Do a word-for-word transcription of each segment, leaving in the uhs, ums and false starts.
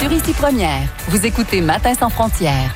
Mauricie Première. Vous écoutez Matin sans frontières.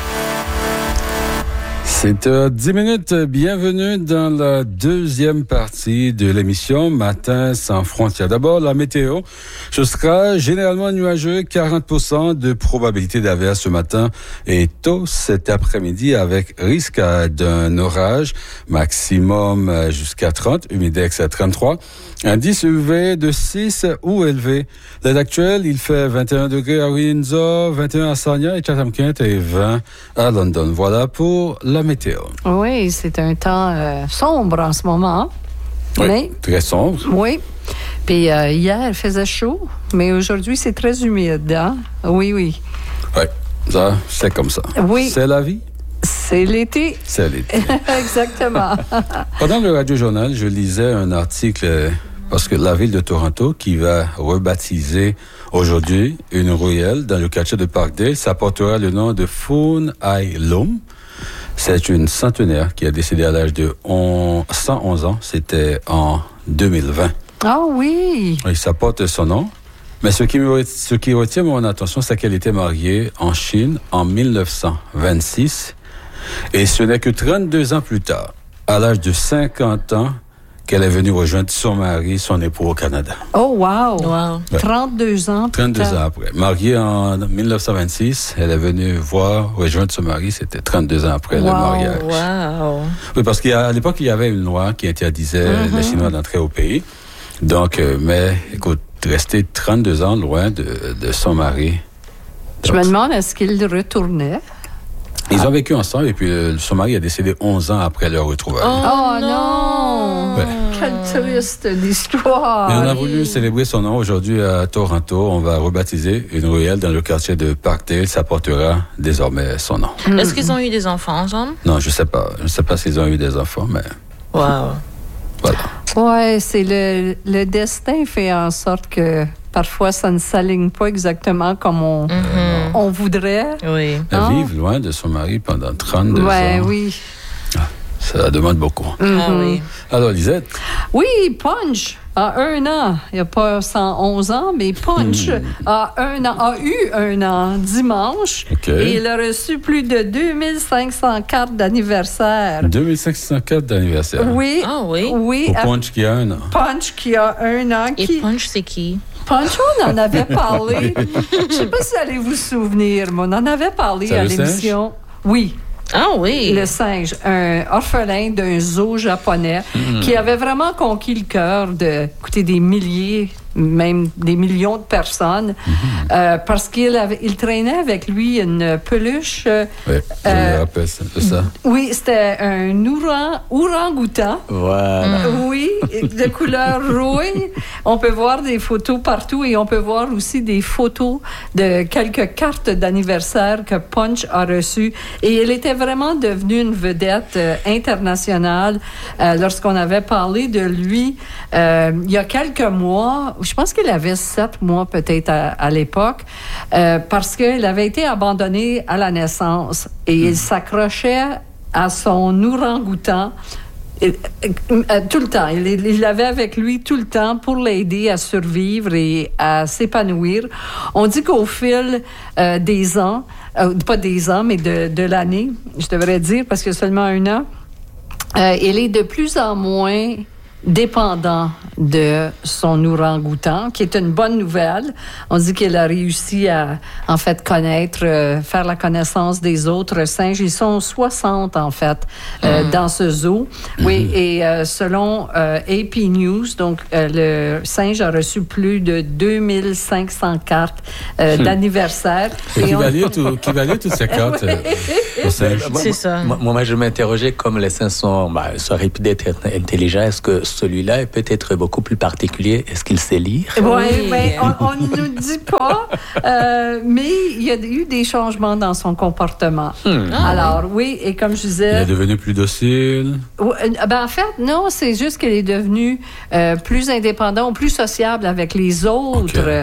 C'est euh, dix minutes. Bienvenue dans la deuxième partie de l'émission Matin sans frontières. D'abord, la météo. Ce sera généralement nuageux, quarante pour cent de probabilité d'averse ce matin et tôt cet après-midi avec risque d'un orage, maximum jusqu'à trente, humidex à trente-trois. Indice U V de six ou élevé. L'aide actuelle, il fait vingt et un degrés à Windsor, vingt et un à Sarnia et Chatham-Kent et vingt à London. Voilà pour la météo. Oui, c'est un temps euh, sombre en ce moment. Oui, mais, très sombre. Oui. Puis euh, hier, il faisait chaud, mais aujourd'hui, c'est très humide. Hein? Oui, oui. Oui, ça, c'est comme ça. Oui. C'est la vie. C'est l'été. C'est l'été. Exactement. Pendant le Radio-Journal, je lisais un article, parce que la ville de Toronto, qui va rebaptiser aujourd'hui une ruelle dans le quartier de Parkdale, ça portera le nom de Foon Ai Lum. C'est une centenaire qui a décédé à l'âge de cent onze ans. C'était en deux mille vingt. Ah oui! Et ça porte son nom. Mais ce qui, me, ce qui retient mon attention, c'est qu'elle était mariée en Chine en mille neuf cent vingt-six. Et ce n'est que trente-deux ans plus tard, à l'âge de cinquante ans, qu'elle est venue rejoindre son mari, son époux au Canada. Oh, wow! wow. Ouais. trente-deux ans plus trente-deux tard. ans après. Mariée en mille neuf cent vingt-six, elle est venue voir, rejoindre son mari, c'était trente-deux ans après wow. le mariage. Wow! Oui, parce qu'à l'époque, il y avait une loi qui interdisait mm-hmm. les Chinois d'entrer au pays. Donc, euh, mais écoute, rester trente-deux ans loin de, de son mari. Je me demande, est-ce qu'il retournait? Ils ont vécu ensemble et puis euh, son mari a décédé onze ans après leur retrouvaille. Oh, Oh non! non. Ouais. Quelle triste histoire! Mais on a voulu célébrer son nom aujourd'hui à Toronto. On va rebaptiser une ruelle dans le quartier de Parkdale. Ça portera désormais son nom. Mm. Est-ce qu'ils ont eu des enfants ensemble? Non, je sais pas. Je sais pas s'ils ont eu des enfants, mais Wow! voilà. Ouais, c'est le, le destin fait en sorte que parfois ça ne s'aligne pas exactement comme on, Mm-hmm. on voudrait. Oui. Elle Ah. vit loin de son mari pendant trente-deux Ouais, ans. oui. Ça demande beaucoup. Mm-hmm. Ah oui. Alors, Lisette? Oui, Punch a un an. Il n'y a pas cent onze ans, mais Punch a un an, a eu un an dimanche. OK. Et il a reçu plus de deux mille cinq cents cartes d'anniversaire. deux mille cinq cent quatre d'anniversaire. Oui. Ah oui? Oui. Pour à- Punch qui a un an. Punch qui a un an. Et Qui... Punch, c'est qui? Punch, on en avait parlé. Je ne sais pas si vous allez vous souvenir, mais on en avait parlé C'est à le l'émission. Oui. Ah oui! Le singe, un orphelin d'un zoo japonais Mm. qui avait vraiment conquis le cœur de, écoutez, des milliers, même des millions de personnes, Mm-hmm. euh, parce qu'il avait, il traînait avec lui une peluche. euh, Oui, je Euh, me rappelle ça, c'est ça. oui, c'était un ouran, orang-outan. Voilà. Oui, de couleur rouille. On peut voir des photos partout et on peut voir aussi des photos de quelques cartes d'anniversaire que Punch a reçues. Et il était vraiment devenu une vedette euh, internationale euh, lorsqu'on avait parlé de lui euh, il y a quelques mois. Je pense qu'il avait sept mois peut-être à, à l'époque euh, parce qu'il avait été abandonné à la naissance et il s'accrochait à son orang-outan. Il- euh, tout le temps. Il il l'avait avec lui tout le temps pour l'aider à survivre et à s'épanouir. On dit qu'au fil euh, des ans, euh, pas des ans, mais de, de l'année, je devrais dire, parce qu'il y a seulement un an, euh, il est de plus en moins dépendant de son orang-outan, qui est une bonne nouvelle. On dit qu'il a réussi à, en fait, connaître, euh, faire la connaissance des autres singes. Ils sont soixante, en fait, euh, Mm. dans ce zoo. Mm-hmm. Oui, et euh, selon euh, A P News, donc, euh, le singe a reçu plus de deux mille cinq cents cartes euh, d'anniversaire. Et qui on- va lire, tout, qui va lire toutes ces cartes euh, au singe. C'est ça. Moi, moi, je m'interrogeais, comme les singes sont, bah, sont réputés d'être intelligents, est-ce que celui-là est peut-être beaucoup plus particulier? Est-ce qu'il sait lire? Oui, Oui. mais on ne nous dit pas, euh, mais il y a eu des changements dans son comportement. Alors, oui, et comme je Il disais... est devenu plus docile. Ouais, euh, ben, en fait, non, c'est juste qu'elle est devenue euh, plus indépendante, plus sociable avec les autres. Ok. Euh,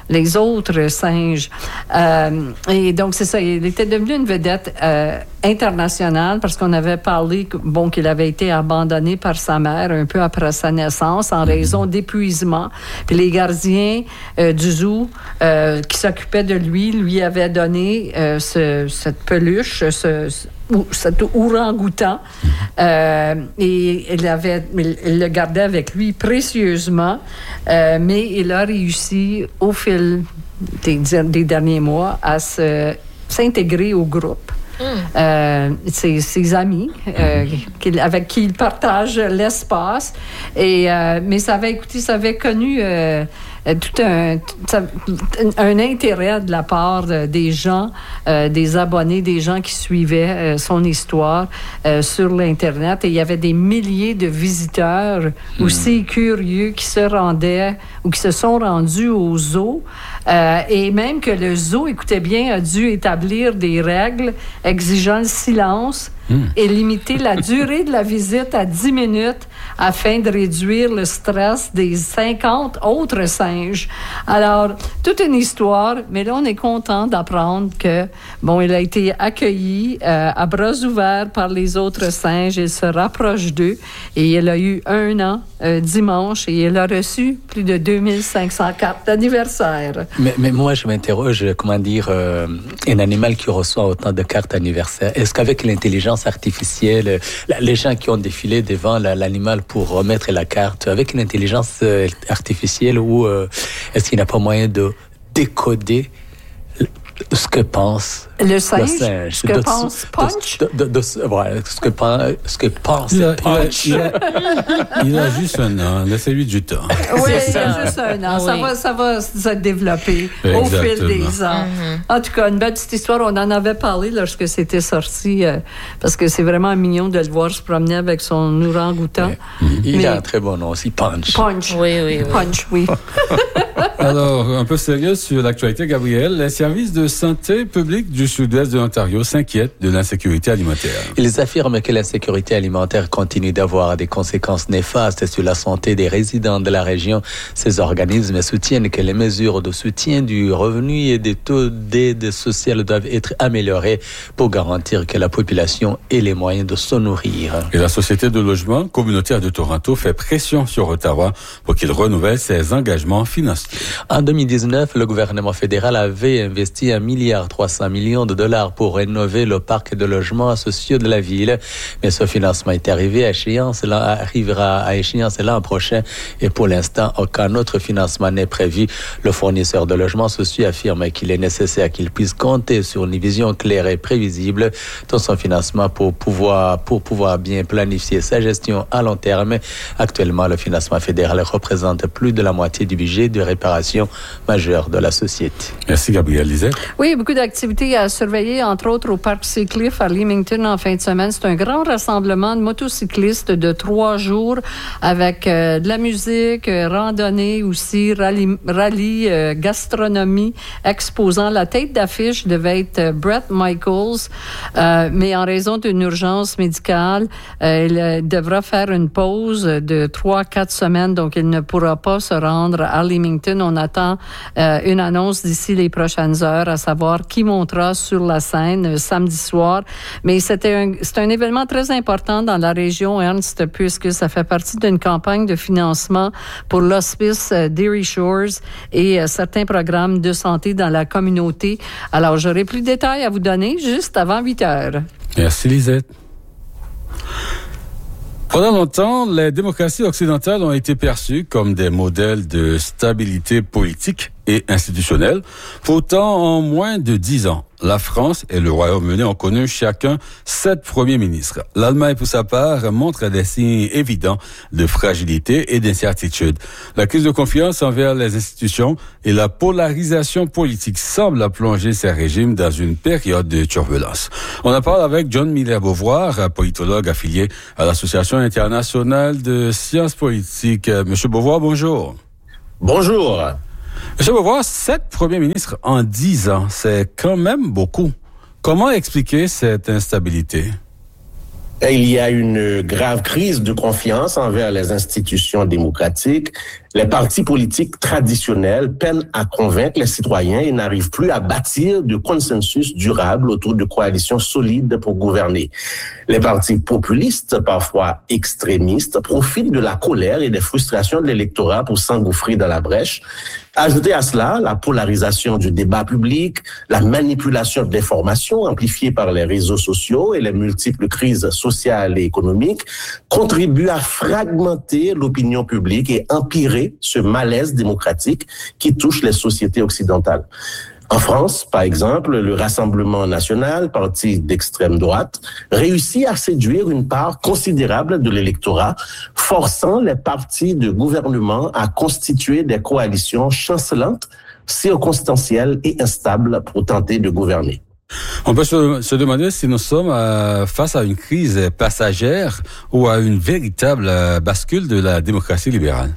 les autres singes. Euh, et donc, c'est ça, il était devenu une vedette euh, internationale parce qu'on avait parlé, bon, qu'il avait été abandonné par sa mère un peu après sa naissance en raison d'épuisement. Puis les gardiens euh, du zoo euh, qui s'occupaient de lui, lui avaient donné euh, ce, cette peluche, ce, ce cet orang-outan, euh, et il, avait, il, il le gardait avec lui précieusement, euh, mais il a réussi au fil des, des derniers mois à se, s'intégrer au groupe. Mm. Euh, ses, ses amis euh, qu'il, avec qui il partage l'espace, et, euh, mais ça avait, écoutez, ça avait connu euh, tout un, tout un intérêt de la part de, des gens, euh, des abonnés, des gens qui suivaient euh, son histoire euh, sur l'Internet. Et il y avait des milliers de visiteurs mmh. aussi curieux qui se rendaient ou qui se sont rendus au zoo. Euh, et même que le zoo, écoutez bien, a dû établir des règles exigeant le silence mmh. et limiter la durée de la visite à dix minutes afin de réduire le stress des cinquante autres singes. Alors, toute une histoire, mais là, on est content d'apprendre que, bon, il a été accueilli euh, à bras ouverts par les autres singes. Il se rapproche d'eux et il a eu un an euh, dimanche et il a reçu plus de deux mille cinq cents cartes d'anniversaire. Mais, mais moi, je m'interroge, comment dire, euh, un animal qui reçoit autant de cartes anniversaires, est-ce qu'avec l'intelligence artificielle, les gens qui ont défilé devant la, l'animal pour remettre la carte, avec une intelligence euh, artificielle, ou euh, est-ce qu'il n'y a pas moyen de décoder ce que pense le singe, le singe ce que de, pense Punch, de, de, de, de, ouais, ce que pense, ce que pense il a, Punch. Il a, il, a, il a juste un an, laissez-lui du temps. Oui, il a juste un an. Oui. Ça va, ça va se développer Exactement. Au fil des ans. Mm-hmm. En tout cas, une belle petite histoire. On en avait parlé lorsque c'était sorti, euh, parce que c'est vraiment mignon de le voir se promener avec son orang-outan. Mm-hmm. Il Mais, a un très bon nom aussi, Punch. Punch. Oui, oui, oui. Punch, oui. Alors, un peu sérieux sur l'actualité, Gabriel. Les services de santé publique du sud-ouest de l'Ontario s'inquiètent de l'insécurité alimentaire. Ils affirment que l'insécurité alimentaire continue d'avoir des conséquences néfastes sur la santé des résidents de la région. Ces organismes soutiennent que les mesures de soutien du revenu et des taux d'aide sociale doivent être améliorées pour garantir que la population ait les moyens de se nourrir. Et la Société de logement communautaire de Toronto fait pression sur Ottawa pour qu'il renouvelle ses engagements financiers. En deux mille dix-neuf, le gouvernement fédéral avait investi un milliard trois cents millions de dollars pour rénover le parc de logements sociaux de la ville. Mais ce financement est arrivé à échéance, là, arrivera à échéance l'an prochain et pour l'instant, aucun autre financement n'est prévu. Le fournisseur de logements sociaux affirme qu'il est nécessaire qu'il puisse compter sur une vision claire et prévisible dans son financement pour pouvoir, pour pouvoir bien planifier sa gestion à long terme. Actuellement, le financement fédéral représente plus de la moitié du budget de réparation majeure de la société. Merci, Gabriel Lisette. Oui, beaucoup d'activités à surveiller, entre autres au parc Seacliff à Leamington en fin de semaine. C'est un grand rassemblement de motocyclistes de trois jours avec euh, de la musique, euh, randonnée aussi, rallye, rallye euh, gastronomie, exposant la tête d'affiche devait être euh, Brett Michaels, euh, mais en raison d'une urgence médicale, euh, il euh, devra faire une pause de trois à quatre semaines, donc il ne pourra pas se rendre à Leamington. On attend euh, une annonce d'ici les prochaines heures, à savoir qui montera sur la scène euh, samedi soir. Mais c'était un, c'est un événement très important dans la région, Ernst, puisque ça fait partie d'une campagne de financement pour l'hospice euh, Dairy Shores et euh, certains programmes de santé dans la communauté. Alors, j'aurai plus de détails à vous donner juste avant huit heures. Merci, Lisette. Pendant longtemps, les démocraties occidentales ont été perçues comme des modèles de stabilité politique et institutionnelle. Pourtant, en moins de dix ans, la France et le Royaume-Uni ont connu chacun sept premiers ministres. L'Allemagne, pour sa part, montre des signes évidents de fragilité et d'incertitude. La crise de confiance envers les institutions et la polarisation politique semblent plonger ces régimes dans une période de turbulence. On en parle avec John Miller-Beauvoir, politologue affilié à l'Association internationale de sciences politiques. Monsieur Beauvoir, bonjour. Bonjour. Monsieur Beauvoir, sept premiers ministres en dix ans, c'est quand même beaucoup. Comment expliquer cette instabilité? Il y a une grave crise de confiance envers les institutions démocratiques Les partis politiques traditionnels peinent à convaincre les citoyens et n'arrivent plus à bâtir de consensus durable autour de coalitions solides pour gouverner. Les partis populistes, parfois extrémistes, profitent de la colère et des frustrations de l'électorat pour s'engouffrer dans la brèche. Ajoutez à cela la polarisation du débat public, la manipulation de l'information amplifiée par les réseaux sociaux et les multiples crises sociales et économiques contribuent à fragmenter l'opinion publique et empirer ce malaise démocratique qui touche les sociétés occidentales. En France, par exemple, le Rassemblement national, parti d'extrême droite, réussit à séduire une part considérable de l'électorat, forçant les partis de gouvernement à constituer des coalitions chancelantes, circonstancielles et instables pour tenter de gouverner. On peut se, se demander si nous sommes euh, face à une crise passagère ou à une véritable euh, bascule de la démocratie libérale.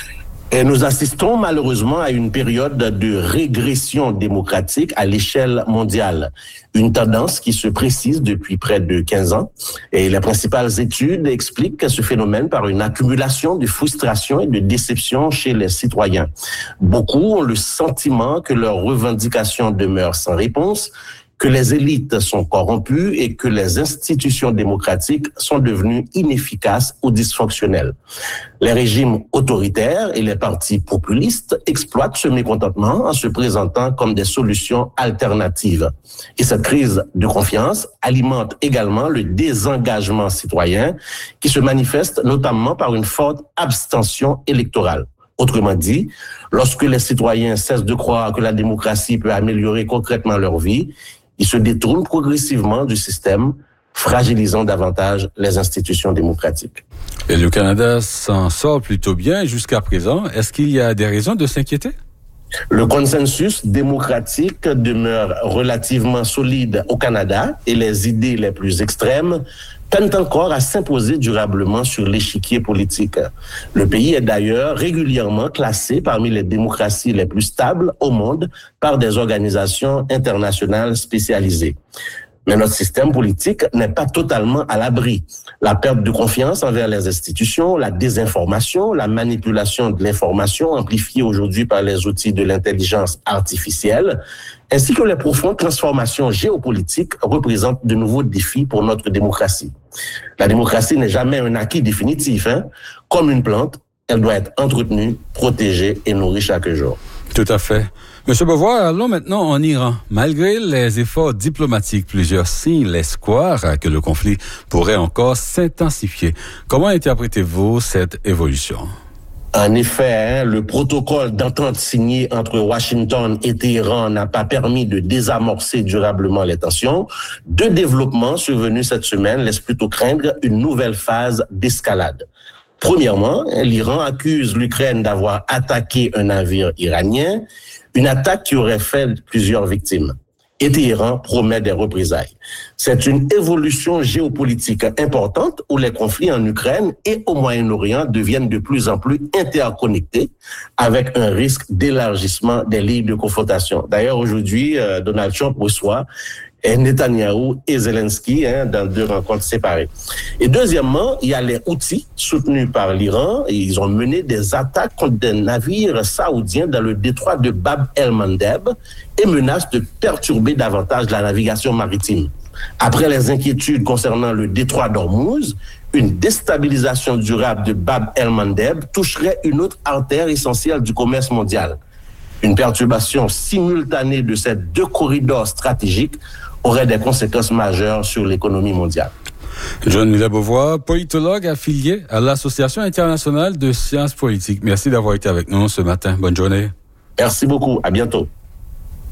Et nous assistons malheureusement à une période de régression démocratique à l'échelle mondiale. Une tendance qui se précise depuis près de quinze ans. Et les principales études expliquent ce phénomène par une accumulation de frustration et de déception chez les citoyens. Beaucoup ont le sentiment que leurs revendications demeurent sans réponse, que les élites sont corrompues et que les institutions démocratiques sont devenues inefficaces ou dysfonctionnelles. Les régimes autoritaires et les partis populistes exploitent ce mécontentement en se présentant comme des solutions alternatives. Et cette crise de confiance alimente également le désengagement citoyen qui se manifeste notamment par une forte abstention électorale. Autrement dit, lorsque les citoyens cessent de croire que la démocratie peut améliorer concrètement leur vie, ils se détournent progressivement du système, fragilisant davantage les institutions démocratiques. Et le Canada s'en sort plutôt bien jusqu'à présent. Est-ce qu'il y a des raisons de s'inquiéter? Le consensus démocratique demeure relativement solide au Canada et les idées les plus extrêmes peinent encore à s'imposer durablement sur l'échiquier politique. Le pays est d'ailleurs régulièrement classé parmi les démocraties les plus stables au monde par des organisations internationales spécialisées. Mais notre système politique n'est pas totalement à l'abri. La perte de confiance envers les institutions, la désinformation, la manipulation de l'information amplifiée aujourd'hui par les outils de l'intelligence artificielle, ainsi que les profondes transformations géopolitiques représentent de nouveaux défis pour notre démocratie. La démocratie n'est jamais un acquis définitif, hein. Comme une plante, elle doit être entretenue, protégée et nourrie chaque jour. Tout à fait. Monsieur Beauvoir, allons maintenant en Iran. Malgré les efforts diplomatiques, plusieurs signes l'espoir que le conflit pourrait encore s'intensifier. Comment interprétez-vous cette évolution? En effet, hein, le protocole d'entente signé entre Washington et Téhéran n'a pas permis de désamorcer durablement les tensions. Deux développements survenus cette semaine laissent plutôt craindre une nouvelle phase d'escalade. Premièrement, l'Iran accuse l'Ukraine d'avoir attaqué un navire iranien, une attaque qui aurait fait plusieurs victimes. Et Téhéran promet des représailles. C'est une évolution géopolitique importante où les conflits en Ukraine et au Moyen-Orient deviennent de plus en plus interconnectés avec un risque d'élargissement des lignes de confrontation. D'ailleurs, aujourd'hui, euh, Donald Trump reçoit et Netanyahou et Zelensky hein, dans deux rencontres séparées. Et deuxièmement, il y a les Houthis soutenus par l'Iran et ils ont mené des attaques contre des navires saoudiens dans le détroit de Bab el-Mandeb et menacent de perturber davantage la navigation maritime. Après les inquiétudes concernant le détroit d'Ormuz, une déstabilisation durable de Bab el-Mandeb toucherait une autre artère essentielle du commerce mondial. Une perturbation simultanée de ces deux corridors stratégiques aurait des conséquences majeures sur l'économie mondiale. John Miller-Beauvoir, politologue affilié à l'Association internationale de sciences politiques. Merci d'avoir été avec nous ce matin. Bonne journée. Merci beaucoup. À bientôt.